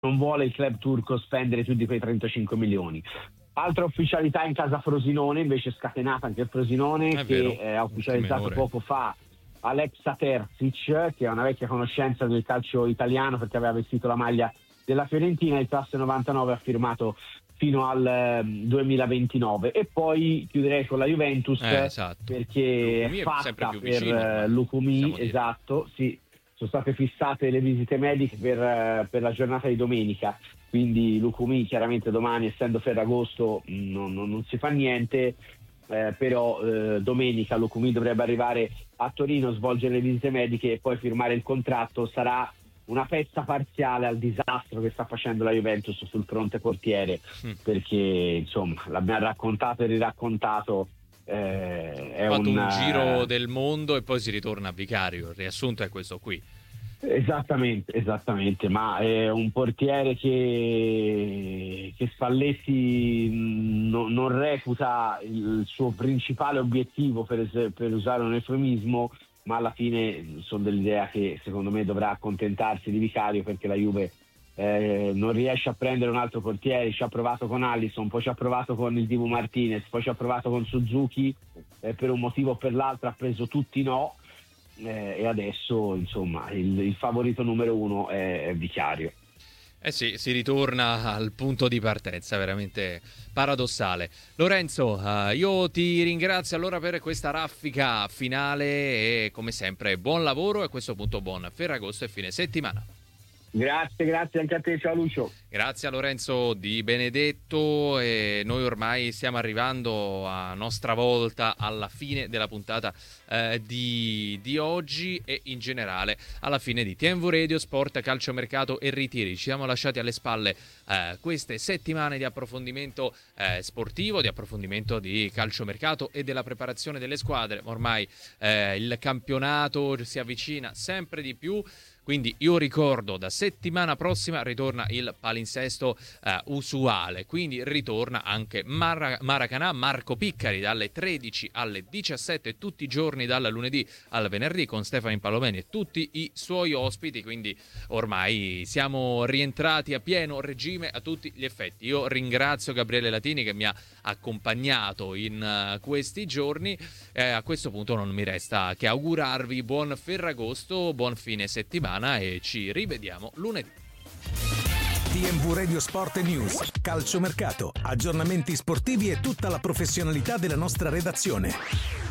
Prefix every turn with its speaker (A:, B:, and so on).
A: non vuole il club turco spendere più di quei 35 milioni. Altra ufficialità in casa Frosinone, invece scatenata anche il Frosinone, che ha ufficializzato poco fa Alexa Terzic, che è una vecchia conoscenza del calcio italiano perché aveva vestito la maglia della Fiorentina. Il classe 99 ha firmato fino al 2029. E poi chiuderei con la Juventus,
B: esatto,
A: perché
B: Lukumi
A: è fatta
B: più vicino,
A: per Lukumi, esatto, sì, sono state fissate le visite mediche per la giornata di domenica, quindi Lukumi chiaramente domani, essendo Ferragosto, non si fa niente, però domenica Lukumi dovrebbe arrivare a Torino, svolgere le visite mediche e poi firmare il contratto. Sarà una pezza parziale al disastro che sta facendo la Juventus sul fronte portiere, perché insomma l'abbiamo raccontato e riraccontato. È
B: fatto un giro del mondo e poi si ritorna a Vicario. Il riassunto è questo qui.
A: Esattamente, ma è un portiere che Spalletti non reputa il suo principale obiettivo, per usare un eufemismo, ma alla fine sono dell'idea che secondo me dovrà accontentarsi di Vicario, perché la Juve non riesce a prendere un altro portiere. Ci ha provato con Alisson, poi ci ha provato con il Dibu Martinez, poi ci ha provato con Suzuki, per un motivo o per l'altro ha preso tutti no, e adesso insomma il favorito numero uno è Vicario.
B: Sì, si ritorna al punto di partenza, veramente paradossale. Lorenzo, io ti ringrazio allora per questa raffica finale e come sempre buon lavoro, e a questo punto buon Ferragosto e fine settimana.
A: Grazie anche a te, ciao Lucio.
B: Grazie a Lorenzo Di Benedetto, e noi ormai stiamo arrivando a nostra volta alla fine della puntata di oggi, e in generale alla fine di TNV Radio Sport, Calciomercato e Ritiri. Ci siamo lasciati alle spalle queste settimane di approfondimento sportivo, di approfondimento di calciomercato e della preparazione delle squadre. Ormai il campionato si avvicina sempre di più. Quindi io ricordo, da settimana prossima ritorna il palinsesto usuale, quindi ritorna anche Maracanã, Marco Piccari dalle 13 alle 17 tutti i giorni dal lunedì al venerdì, con Stefano Impallomeni e tutti i suoi ospiti. Quindi ormai siamo rientrati a pieno regime a tutti gli effetti. Io ringrazio Gabriele Latini che mi ha accompagnato in questi giorni. A questo punto non mi resta che augurarvi buon Ferragosto, buon fine settimana, e ci rivediamo lunedì.
C: TNV Radio Sport News, calciomercato, aggiornamenti sportivi e tutta la professionalità della nostra redazione.